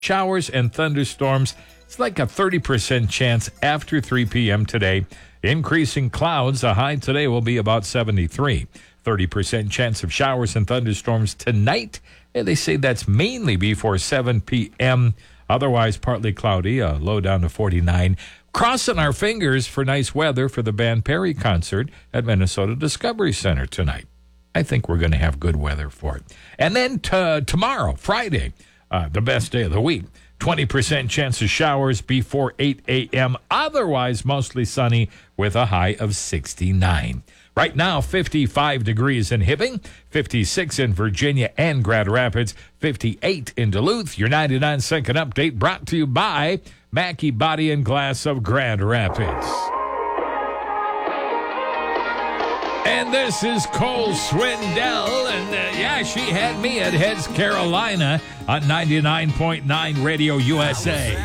Showers and thunderstorms. It's like a 30% chance after 3 p.m. today. Increasing clouds. A high today will be about 73. 30% chance of showers and thunderstorms tonight. And they say that's mainly before 7 p.m. Otherwise, partly cloudy, a low down to 49. Crossing our fingers for nice weather for the band Perry concert at Minnesota Discovery Center tonight. I think we're going to have good weather for it. And then tomorrow, Friday, the best day of the week. 20% chance of showers before 8 a.m. Otherwise, mostly sunny with a high of 69. Right now, 55 degrees in Hibbing, 56 in Virginia and Grand Rapids, 58 in Duluth. Your 99-second update brought to you by Mackey Body and Glass of Grand Rapids. And this is Cole Swindell, and she had me at Heads Carolina on 99.9 Radio USA.